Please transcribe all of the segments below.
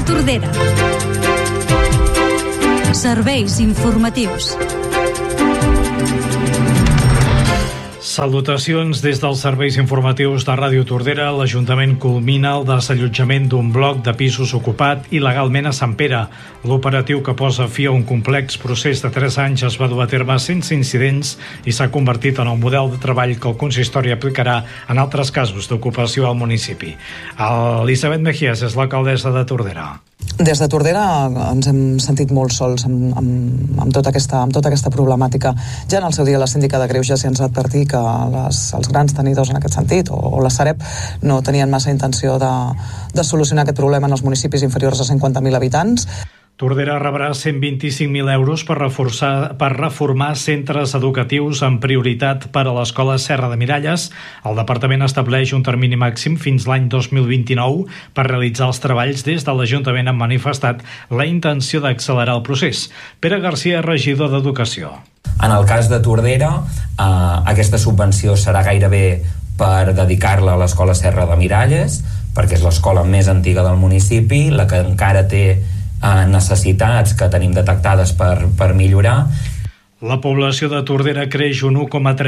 Tordera. Serveis informatius. Salutacions des dels serveis informatius de Ràdio Tordera. L'Ajuntament culmina el desallotjament d'un bloc de pisos ocupat il·legalment a Sant Pere. L'operatiu, que posa fi a un complex procés de 3 anys, es va dur a terme sense incidents i s'ha convertit en el model de treball que el consistori aplicarà en altres casos d'ocupació al municipi. Elisabet Mejías és l'alcaldessa de Tordera. Des de Tordera ens hem sentit molt sols amb tota aquesta problemàtica. Ja en el seu dia la síndica de Greuges ja ens va advertir que els grans tenidors en aquest sentit, o la Sareb, no tenien massa intenció de solucionar aquest problema en els municipis inferiors a 50.000 habitants. Tordera rebrà 125.000 euros per reformar centres educatius amb prioritat per a l'escola Serra de Miralles. El departament estableix un termini màxim fins l'any 2029 per realitzar els treballs. Des de l'Ajuntament han manifestat la intenció d'accelerar el procés. Pere Garcia, regidor d'Educació. En el cas de Tordera, aquesta subvenció serà gairebé per dedicar-la a l'escola Serra de Miralles, perquè és l'escola més antiga del municipi, la que encara té necessitats que tenim detectades per millorar. La població de Tordera creix un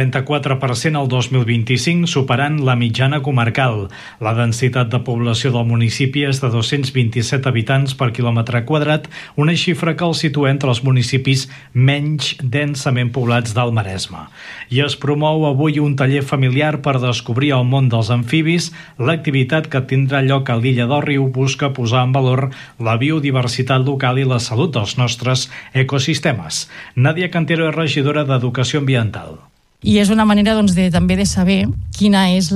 1,34% al 2025, superant la mitjana comarcal. La densitat de població del municipi és de 227 habitants per quilòmetre quadrat, una xifra que el situa entre els municipis menys densament poblats del Maresme. I es promou avui un taller familiar per descobrir el món dels amfibis. L'activitat, que tindrà lloc a l'illa del Riu, busca posar en valor la biodiversitat local i la salut dels nostres ecosistemes. Nàdia Cantero és regidora d'Educació Ambiental. I és una manera també de saber quina és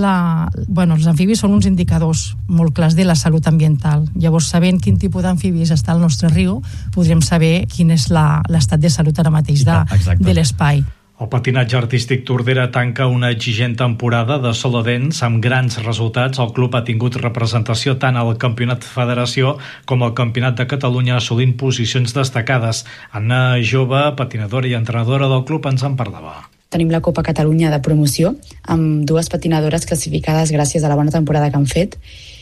els amfibis són uns indicadors molt clars de la salut ambiental. Llavors, sabent quin tipus d'amfibis està al nostre riu, podrem saber quin és l'estat de salut ara mateix de l'espai. El patinatge artístic Tordera tanca una exigent temporada de Solodens amb grans resultats. El club ha tingut representació tant al Campionat Federació com al Campionat de Catalunya, assolint posicions destacades. Anna Jove, patinadora i entrenadora del club, ens en parlava. Tenim la Copa Catalunya de promoció amb 2 patinadores classificades gràcies a la bona temporada que han fet.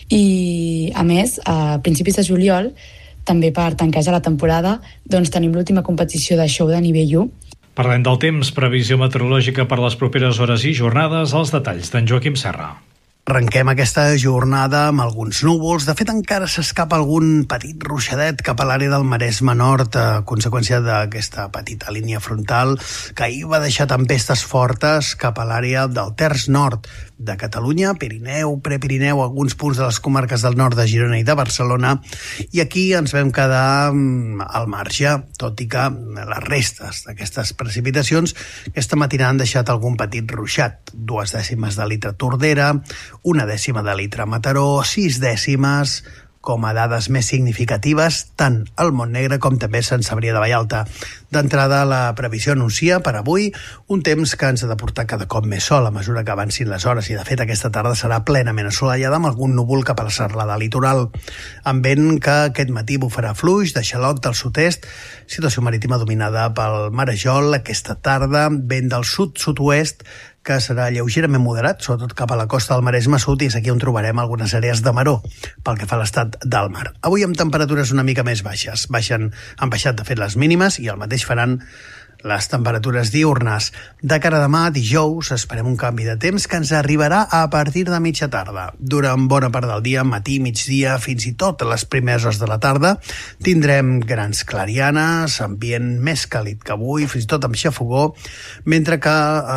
I, a més, a principis de juliol, també per tancar ja la temporada, tenim l'última competició de show de nivell 1. Parlem del temps, previsió meteorològica per les properes hores i jornades, els detalls d'en Joaquim Serra. Arrenquem aquesta jornada amb alguns núvols. De fet, encara s'escapa algun petit ruixadet cap a l'àrea del Maresme Nord a conseqüència d'aquesta petita línia frontal que ahir va deixar tempestes fortes cap a l'àrea del terç nord de Catalunya, Pirineu, Prepirineu, alguns punts de les comarques del nord de Girona i de Barcelona, i aquí ens vam quedar al marge, tot i que les restes d'aquestes precipitacions aquesta matinada han deixat algun petit ruixat. 2 dècimes de litre a Tordera, 1 dècima de litre a Mataró, 6 dècimes com a dades més significatives tant al Montnegre com també a Sant Cebrià de Vallalta. D'entrada, la previsió anuncia per avui un temps que ens ha de portar cada cop més sol a mesura que avancin les hores, i de fet aquesta tarda serà plenament assolellada amb algun núvol cap a la serralada litoral, amb vent que aquest matí bufarà fluix de xaloc del sud-est, situació marítima dominada pel marejol. Aquesta tarda, vent del sud-sud-oest que serà lleugerament moderat, sobretot cap a la costa del Maresme Sud, i és aquí on trobarem algunes àrees de maror pel que fa a l'estat del mar. Avui amb temperatures una mica més baixes. Han baixat de fet les mínimes i el mateix faran les temperatures diürnes. De cara a demà, dijous, esperem un canvi de temps que ens arribarà a partir de mitja tarda. Durant bona part del dia, matí, migdia, fins i tot les primeres hores de la tarda, tindrem grans clarianes, ambient més càlid que avui, fins i tot amb xafogó, mentre que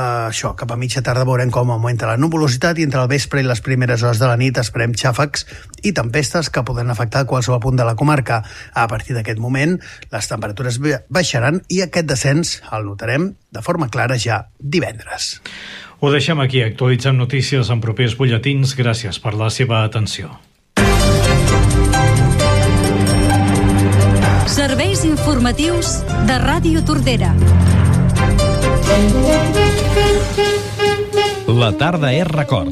cap a mitja tarda veurem com augmenta la nuvolositat i entre el vespre i les primeres hores de la nit esperem xàfecs i tempestes que poden afectar qualsevol punt de la comarca. A partir d'aquest moment, les temperatures baixaran i aquest descens el notarem de forma clara ja divendres. Ho deixem aquí. Actualitzem notícies en propers butlletins. Gràcies per la seva atenció. Serveis informatius de Ràdio Tordera. La tarda és record.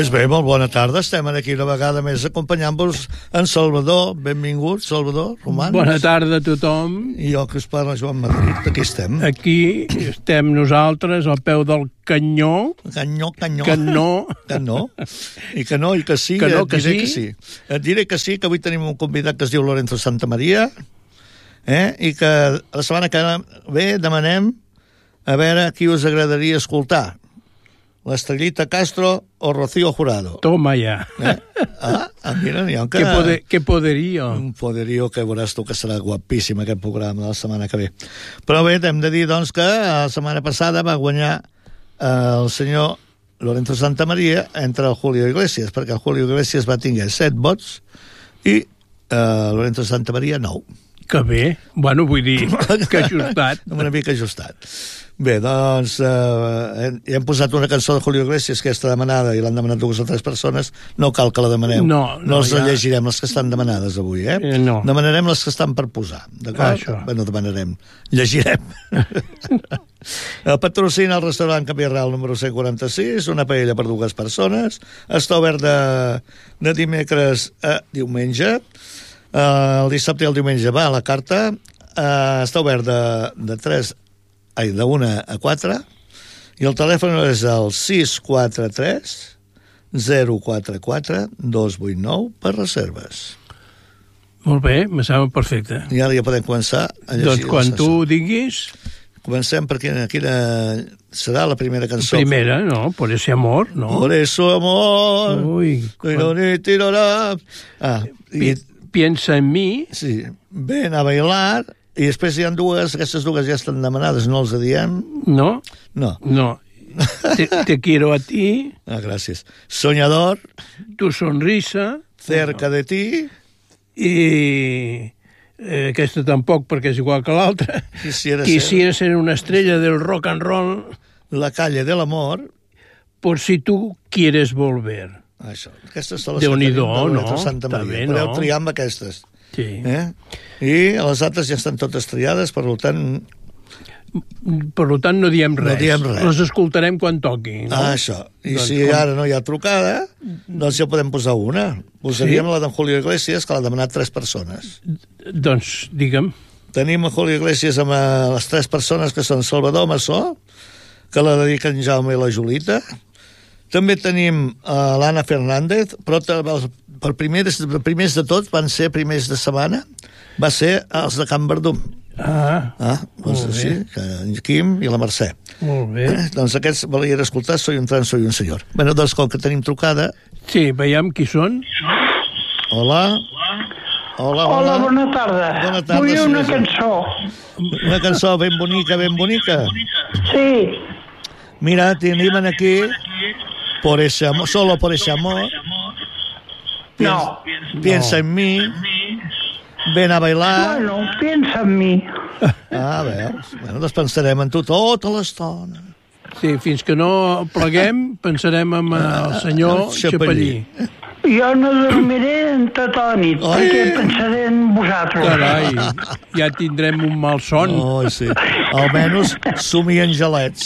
Doncs bé, molt bona tarda. Estem aquí una vegada més acompanyant-vos en Salvador. Benvingut, Salvador Romans. Bona tarda a tothom. I jo, que us parla, Joan Madrid. Aquí estem. Aquí estem nosaltres, al peu del canyó. Canyó. Que no. I que no, i que sí. Que no, que sí. Et diré que sí, que avui tenim un convidat que es diu Lorenzo Santamaria, i que la setmana que ve demanem a veure qui us agradaria escoltar. l'Estrellita Castro o Rocío Jurado. Toma ya. Mira, n'hi ha que... Qué poderío. Un poderío que veuràs tu que serà guapíssim aquest programa de la setmana que ve. Però bé, hem de dir, doncs, que la setmana passada va guanyar el senyor Lorenzo Santamaria entre el Julio Iglesias, perquè el Julio Iglesias va tinguer 7 vots i Lorenzo Santamaria 9. Que bé. Bueno, vull dir que ajustat. Una mica ajustat. Bé, doncs, hem posat una cançó de Julio Iglesias, que està demanada, i l'han demanat 2 o 3 persones. No cal que la demaneu. No els llegirem les que estan demanades avui, No. Demanarem les que estan per posar, d'acord? Bé, no demanarem, llegirem. El patrocina el restaurant Camí Real número 146, una paella per 2 persones. Està obert de dimecres a diumenge. El dissabte i el diumenge va a la carta. Està obert de 1 a 4, i el telèfon és el 643 044 289 per reserves. Molt bé, me sembla perfecte. I ara ja podem començar a llegir. Doncs quan tu diguis... Comencem per quina serà la primera cançó. Primera, no? Por ese amor, no? Por eso amor. Uy. Piensa en mi. Sí. Ven a bailar. I després hi ha aquestes dues ja estan demanades, no els diem? No. No. Te quiero a ti. Gràcies. Soñador. Tu sonrisa. Cerca de ti. I aquesta tampoc, perquè és igual que l'altra. Quisiera ser una estrella del rock and roll. La calle del amor. Por si tu quieres volver. Això. Aquestes són les que tenim de Santa Maria. Podeu triar amb aquestes. Sí. I les altres ja estan totes triades, per tant no diem res. Les escoltarem quan toqui, no? Això. I si ara no hi ha trucada, doncs ja podem posar una. Posaríem la d'en Julio Iglesias, que l'ha demanat 3 persones. Doncs, digue'm. Tenim a Julio Iglesias amb les 3 persones, que són Salvador Massó, que la dediquen Jaume i la Julita. També tenim l'Anna Fernández, però per primers de tots van ser primers de setmana, va ser els de Can Verdum. Doncs sí, en Quim i la Mercè. Molt bé. Doncs aquests valien escoltar Soy un tran, soy un senyor. Bé, doncs com que tenim trucada... Sí, veiem qui són. Hola, bona tarda. Bona tarda. Vull una cançó. Una cançó ben bonica. Sí. Mira, tenim aquí... Por ese amor, solo por ese amor. No. Piensa en mí. Ven a bailar. Bueno, piensa en mi. Veus? Doncs pensarem en tu tota l'estona. Sí, fins que no pleguem, pensarem en el senyor Chapallí. Jo no dormiré en tota la nit, perquè pensaré en vosaltres. Carai, ja tindrem un mal son. Sí. Almenys somien gelets.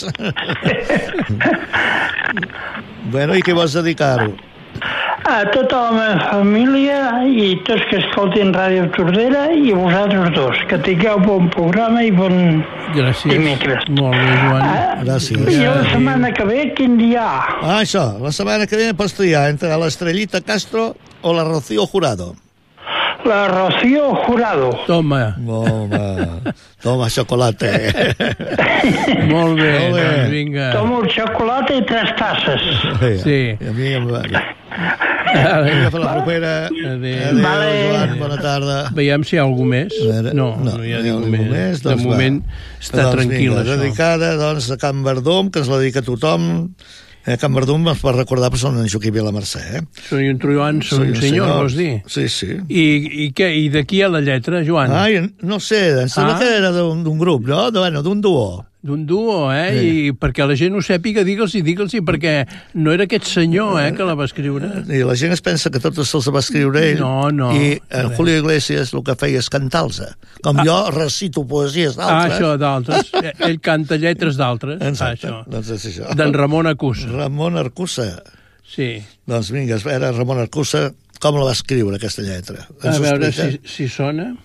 Bueno, i què vols dedicar-ho? A tota la meva família i tots que escoltin Ràdio Tordera i a vosaltres dos, que tingueu bon programa i bon dimecres. Molt bé, Joan. Gràcies. I la setmana que ve, quin dia? Això, la setmana que ve pots triar entre l'Estrellita Castro o la Rocío Jurado. La Rocío Jurado. Toma, xocolate. Molt bé, doncs vinga. Tomo el xocolate i 3 tasses. Sí. A mi em va... Vinga, per la propera. Adéu, Joan, bona tarda. Veiem si hi ha algú més. No hi ha ningú més. De moment està tranquil, això. Dedicada, doncs, a Can Verdum, que ens la dedica a tothom. Can Verdum ens va recordar, però són en Joaquim i la Mercè. Soy un truán, soy un senyor, vols dir? Sí. I què? I de qui hi ha la lletra, Joan? No sé, em sembla que era d'un grup, no? D'un duo. D'un duo, I perquè la gent ho sàpiga, digue'ls, perquè no era aquest senyor, que la va escriure. I la gent es pensa que tots se'ls va escriure ell. No. I Julio Iglesias el que feia és cantar-los. Com jo recito poesies d'altres. Això, d'altres. Ell canta lletres d'altres. Exacte, doncs és això. D'en Ramon Arcusa. Ramon Arcusa. Sí. Doncs vinga, a veure, Ramon Arcusa, com la va escriure, aquesta lletra? A veure si sona.